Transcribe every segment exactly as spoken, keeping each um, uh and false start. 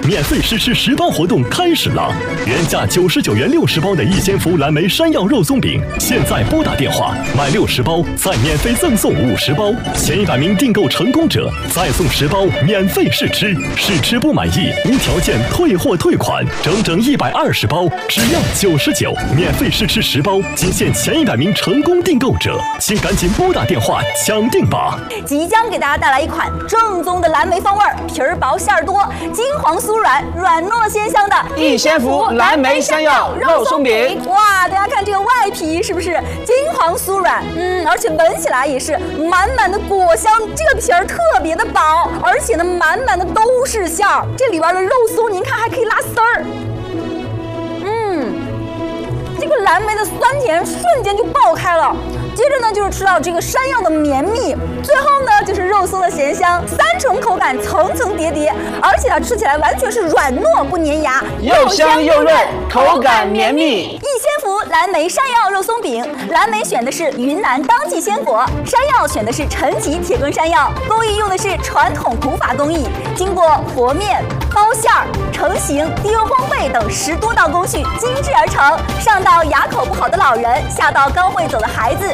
免费试吃十包活动开始了！原价九十九元六十包的一千福蓝莓山药肉松饼，现在拨打电话买六十包，再免费赠送五十包，前一百名订购成功者再送十包免费试吃，试吃不满意无条件退货退款，整整一百二十包，只要九十九，免费试吃十包，仅限前一百名成功订购者，请赶紧拨打电话抢定吧！ 即将给大家带来一款正宗的蓝莓风味，皮儿薄馅儿多，金黄酥软，软糯鲜香的一千福蓝莓山药肉松饼。 哇，大家看这个外皮是不是金黄酥软？嗯，而且闻起来也是满满的果香，这个皮儿特别的薄，而且呢满满的都是馅儿，这里边的肉松您看还可以拉丝儿。嗯，这个蓝莓的酸甜瞬间就爆开了。接着呢，就是吃到这个山药的绵密，最后呢就是肉松的咸香，三重口感层层叠叠，而且它吃起来完全是软糯不粘牙， 又香又润，口感绵密。 一千福蓝莓山药肉松饼，蓝莓选的是云南当季鲜果，山药选的是陈吉铁棍山药，工艺用的是传统古法工艺，经过和面、包馅儿、成型、低温烘焙等十多道工序精制而成，上到牙口不好的老人，下到刚会走的孩子。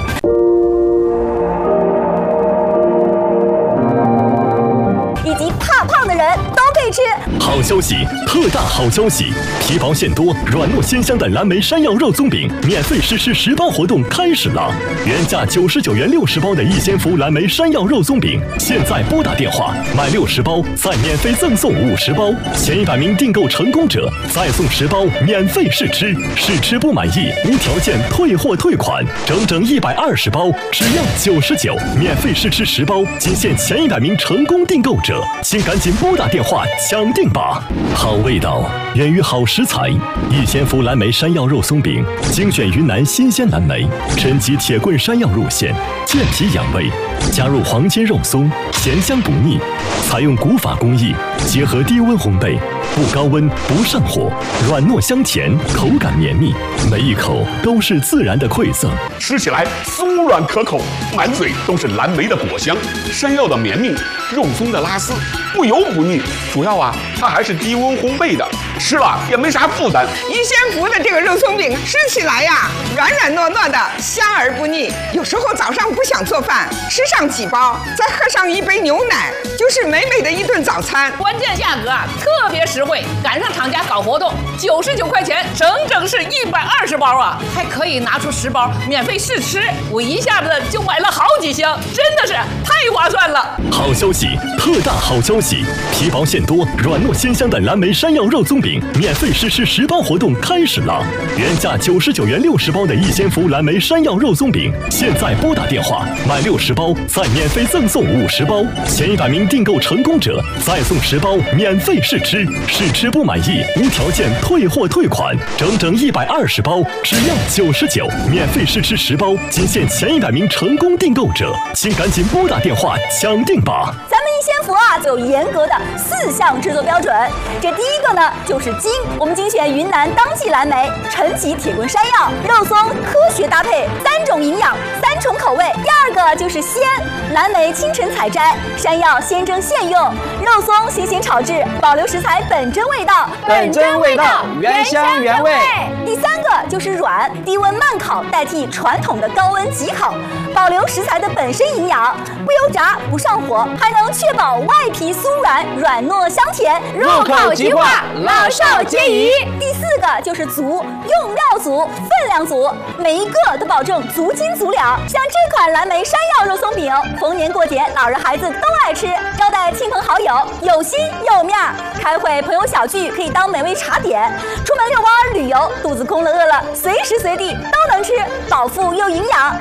以及怕胖的人都可以吃。 好消息，特大好消息！皮薄馅多、软糯鲜香的蓝莓山药肉松饼免费试吃十包活动开始了！原价九十九元六十包的一千福蓝莓山药肉松饼，现在拨打电话买六十包，再免费赠送五十包，前一百名订购成功者再送十包免费试吃，试吃不满意无条件退货退款，整整一百二十包，只要九十九，免费试吃十包，仅限前一百名成功订购者，请赶紧拨打电话抢定吧！好味道源于好食材，一千福蓝莓山药肉松饼精选云南新鲜蓝莓，陈吉铁棍山药入馅，健脾养胃，加入黄金肉松，咸香不腻，采用古法工艺，结合低温烘焙，不高温不上火，软糯香甜，口感绵密，每一口都是自然的馈赠， 吃起来酥软可口，满嘴都是蓝莓的果香，山药的绵密，肉松的拉丝，不油不腻，主要啊它还是低温烘焙的，吃了也没啥负担。 一千福的这个肉松饼吃起来呀，软软糯糯的，香而不腻。有时候早上不想做饭，吃上几包，再喝上一杯牛奶，就是美美的一顿早餐。 关键价格啊特别实惠，赶上厂家搞活动，九十九块钱，整整是一百二十包啊，还可以拿出十包免费试吃，我一下子就买了好几箱，真的是太划算了。 好消息，特大好消息！皮薄馅多、软糯鲜香的蓝莓山药肉松饼免费试吃十包活动开始了！原价九十九元六十包的一千福蓝莓山药肉松饼，现在拨打电话买六十包，再免费赠送五十包，前一百名订购成功者再送十包免费试吃，试吃不满意无条件退货退款，整整一百二十包，只要九十九，免费试吃十包，仅限前一百名成功订购者，请赶紧拨打电话抢定吧！ 咱们一千福啊，就有严格的四项制作标准。这第一个呢，就是精，我们精选云南当季蓝莓、陈吉铁棍山药、肉松，科学搭配，三种营养，三重口味。第二个就是鲜，蓝莓清晨采摘，山药现蒸现用，肉松新鲜炒制，保留食材本真味道， 本真味道，原香原味。 第三个就是软，低温慢烤代替传统的高温急烤，保留食材的本身营养，不油炸不上火，还能确保外皮酥软，软糯香甜， 入口即化，老少皆宜。 第四个就是足，用料足，分量足，每一个都保证足斤足两。像这款蓝莓山药肉松饼，逢年过节老人孩子都爱吃，招待亲朋好友有心有面儿，开会朋友小聚可以当美味茶点，出门遛弯旅游肚子空了饿了，随时随地都能吃，饱腹又营养。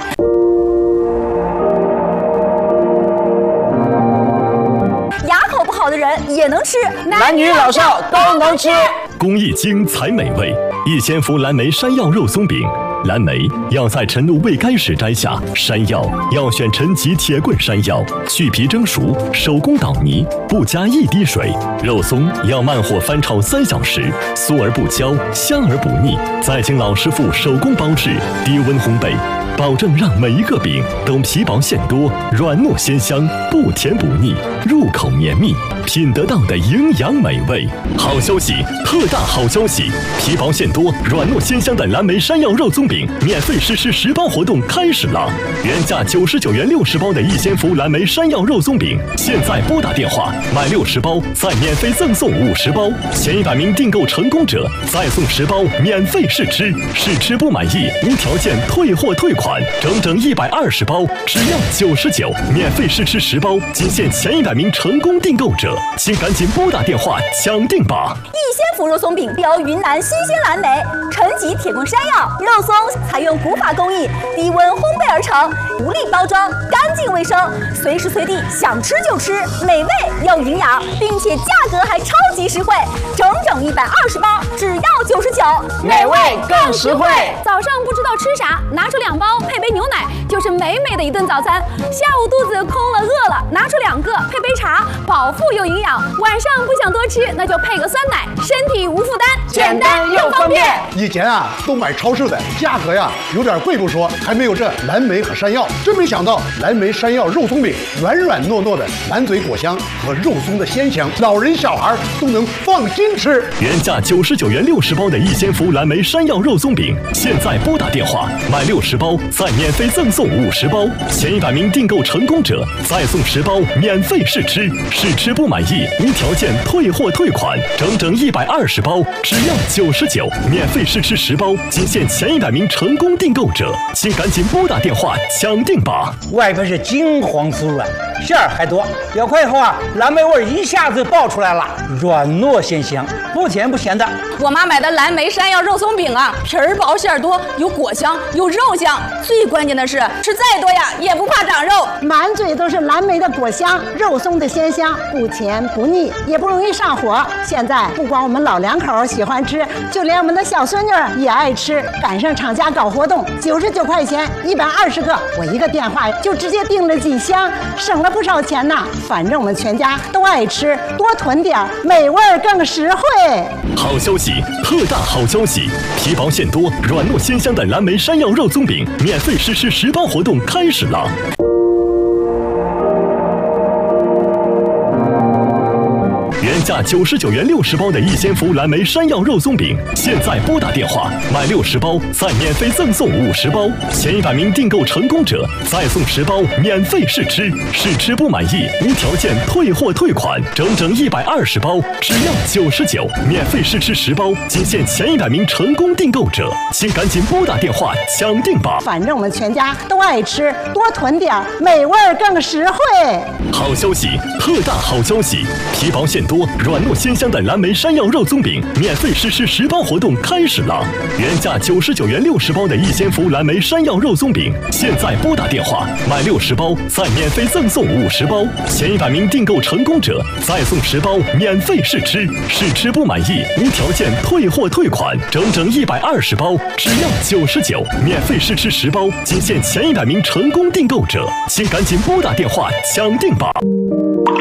牙口不好的人也能吃， 男女老少都能吃。 工艺精才美味，一千福蓝莓山药肉松饼。蓝莓要在晨露未干时摘下，山药要选陈吉铁棍山药，去皮蒸熟，手工捣泥，不加一滴水。肉松要慢火翻炒三小时，酥而不焦，香而不腻，再经老师傅手工包制，低温烘焙。 保证让每一个饼都皮薄馅多、软糯鲜香，不甜不腻，入口绵密，品得到的营养美味。好消息，特大好消息！皮薄馅多、软糯鲜香的蓝莓山药肉松饼免费实施十包活动开始了。原价九十九元六十包的一仙福蓝莓山药肉松饼，现在拨打电话买六十包，再免费赠送五十包，前一百名订购成功者再送十包免费试吃，试吃不满意无条件退货退款，整整一百二十包，只要九十九，免费试吃十包，仅限前一百名成功订购者，请赶紧拨打电话抢定吧！ 一仙福肉松饼标云南新鲜蓝莓，陈吉铁棍山药肉松，采用古法工艺，低温烘焙而成，独立包装，干净卫生，随时随地想吃就吃，美味又营养，并且价格还超级实惠，整整一百二十包，只要九十九， 美味更实惠。 早上不知道吃啥，拿出两包配杯牛奶，就是美美的一顿早餐。下午肚子空了饿了，拿出两个配杯茶，饱腹又营养。晚上不想多吃，那就配个酸奶，身体无负担， 简单又方便。 以前啊，都买超市的，价格呀有点贵不说，还没有这蓝莓和山药。真没想到，蓝莓山药肉松饼软软糯糯的，满嘴果香和肉松的鲜香，老人小孩都能放心吃。 原价九十九元六十包的一仙福蓝莓山药肉松饼，现在拨打电话买六十包，再免费赠送五十包，前一百名订购成功者再送十包免费试吃，试吃不满意无条件退货退款，整整一百二十包，只要九十九，免费试吃十包，仅限前一百名成功订购者，请赶紧拨打电话抢定吧！ 外边是金黄酥软，馅儿还多，咬块以后啊，蓝莓味一下子爆出来了，软糯鲜香，不甜不咸的。 我妈买的蓝莓山药肉松饼啊，皮儿薄馅儿多，有果香有肉香，最关键的是吃再多呀也不怕长肉， 满嘴都是蓝莓的果香，肉松的鲜香，不甜不腻，也不容易上火。现在不光我们老两口喜欢吃，就连我们的小孙女也爱吃。赶上厂家搞活动，九十九块钱一百二十个，我一个电话就直接订了几箱，省了不少钱呢。反正我们全家都爱吃，多囤点，美味更实惠。 好消息，特大好消息！皮薄馅多、软糯鲜香的蓝莓山药肉松饼免费实施十包活动开始了。原价九十九元六十包的一仙福蓝莓山药肉松饼，现在拨打电话买六十包，再免费赠送五十包，前一百名订购成功者再送十包免费试吃，试吃不满意无条件退货退款，整整一百二十包，只要九十九，免费试吃十包，仅限前一百名成功订购者，请赶紧拨打电话抢定吧！ 反正我们全家都爱吃，多囤点，美味更实惠。 好消息，特大好消息！皮薄馅多、软糯鲜香的蓝莓山药肉松饼免费实施十包活动开始了。原价九十九元六十包的一仙福蓝莓山药肉松饼，现在拨打电话买六十包，再免费赠送五十包，前一百名订购成功者再送十包免费试吃，试吃不满意无条件退货退款，整整一百二十包，只要九十九，免费试吃十包，仅限前一百名成功订购者，请赶紧拨打电话抢定吧！